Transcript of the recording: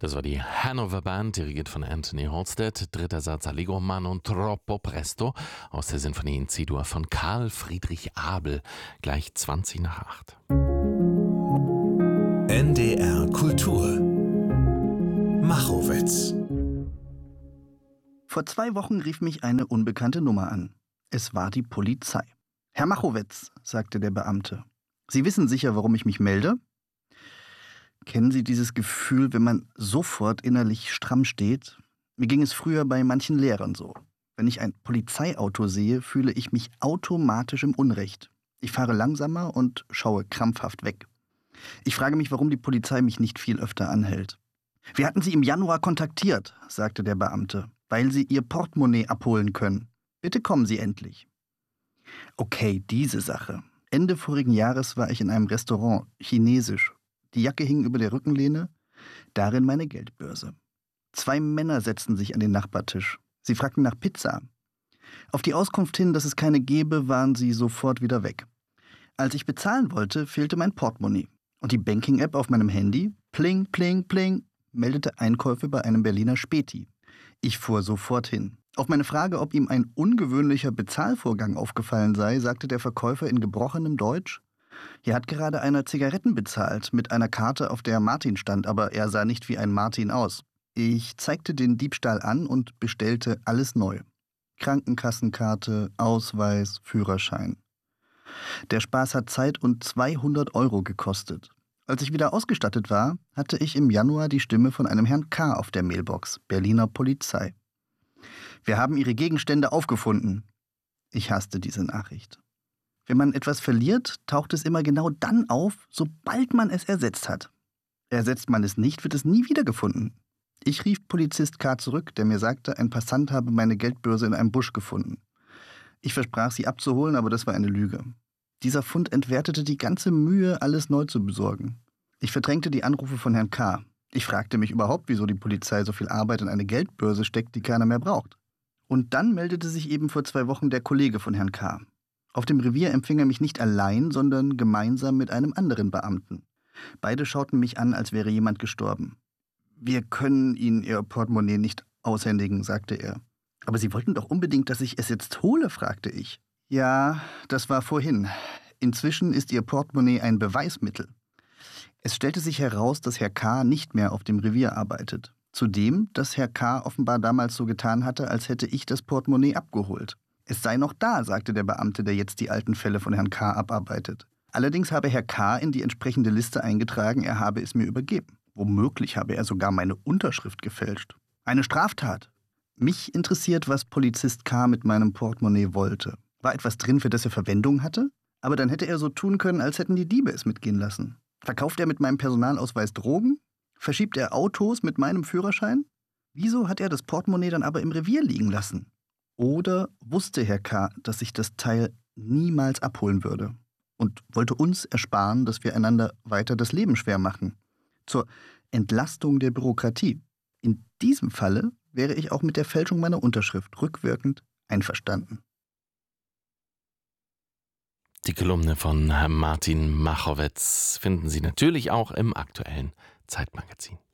Das war die Hanover Band, dirigiert von Anthony Halstead. Dritter Satz Allegro ma non troppo presto aus der Sinfonie in C-Dur von Karl Friedrich Abel, gleich 20 nach 8. NDR Kultur Machowitz. Vor 2 Wochen rief mich eine unbekannte Nummer an. Es war die Polizei. »Herr Machowitz«, sagte der Beamte, »Sie wissen sicher, warum ich mich melde?« Kennen Sie dieses Gefühl, wenn man sofort innerlich stramm steht? Mir ging es früher bei manchen Lehrern so. Wenn ich ein Polizeiauto sehe, fühle ich mich automatisch im Unrecht. Ich fahre langsamer und schaue krampfhaft weg. Ich frage mich, warum die Polizei mich nicht viel öfter anhält. »Wir hatten Sie im Januar kontaktiert«, sagte der Beamte, »weil Sie Ihr Portemonnaie abholen können. Bitte kommen Sie endlich.« Okay, diese Sache. Ende vorigen Jahres war ich in einem Restaurant, chinesisch. Die Jacke hing über der Rückenlehne, darin meine Geldbörse. 2 Männer setzten sich an den Nachbartisch. Sie fragten nach Pizza. Auf die Auskunft hin, dass es keine gäbe, waren sie sofort wieder weg. Als ich bezahlen wollte, fehlte mein Portemonnaie. Und die Banking-App auf meinem Handy, pling, pling, pling, meldete Einkäufe bei einem Berliner Späti. Ich fuhr sofort hin. Auf meine Frage, ob ihm ein ungewöhnlicher Bezahlvorgang aufgefallen sei, sagte der Verkäufer in gebrochenem Deutsch: Hier hat gerade einer Zigaretten bezahlt mit einer Karte, auf der Martin stand, aber er sah nicht wie ein Martin aus. Ich zeigte den Diebstahl an und bestellte alles neu. Krankenkassenkarte, Ausweis, Führerschein. Der Spaß hat Zeit und 200 € gekostet. Als ich wieder ausgestattet war, hatte ich im Januar die Stimme von einem Herrn K. auf der Mailbox, Berliner Polizei. Wir haben Ihre Gegenstände aufgefunden. Ich hasste diese Nachricht. Wenn man etwas verliert, taucht es immer genau dann auf, sobald man es ersetzt hat. Ersetzt man es nicht, wird es nie wiedergefunden. Ich rief Polizist K. zurück, der mir sagte, ein Passant habe meine Geldbörse in einem Busch gefunden. Ich versprach, sie abzuholen, aber das war eine Lüge. Dieser Fund entwertete die ganze Mühe, alles neu zu besorgen. Ich verdrängte die Anrufe von Herrn K. Ich fragte mich überhaupt, wieso die Polizei so viel Arbeit in eine Geldbörse steckt, die keiner mehr braucht. Und dann meldete sich eben vor 2 Wochen der Kollege von Herrn K. Auf dem Revier empfing er mich nicht allein, sondern gemeinsam mit einem anderen Beamten. Beide schauten mich an, als wäre jemand gestorben. »Wir können Ihnen Ihr Portemonnaie nicht aushändigen«, sagte er. »Aber Sie wollten doch unbedingt, dass ich es jetzt hole«, fragte ich. »Ja, das war vorhin. Inzwischen ist Ihr Portemonnaie ein Beweismittel.« Es stellte sich heraus, dass Herr K. nicht mehr auf dem Revier arbeitet. Zudem, dass Herr K. offenbar damals so getan hatte, als hätte ich das Portemonnaie abgeholt. Es sei noch da, sagte der Beamte, der jetzt die alten Fälle von Herrn K. abarbeitet. Allerdings habe Herr K. in die entsprechende Liste eingetragen, er habe es mir übergeben. Womöglich habe er sogar meine Unterschrift gefälscht. Eine Straftat. Mich interessiert, was Polizist K. mit meinem Portemonnaie wollte. War etwas drin, für das er Verwendung hatte? Aber dann hätte er so tun können, als hätten die Diebe es mitgehen lassen. Verkauft er mit meinem Personalausweis Drogen? Verschiebt er Autos mit meinem Führerschein? Wieso hat er das Portemonnaie dann aber im Revier liegen lassen? Oder wusste Herr K., dass ich das Teil niemals abholen würde und wollte uns ersparen, dass wir einander weiter das Leben schwer machen? Zur Entlastung der Bürokratie. In diesem Falle wäre ich auch mit der Fälschung meiner Unterschrift rückwirkend einverstanden. Die Kolumne von Martin Machowitz finden Sie natürlich auch im aktuellen Zeitmagazin.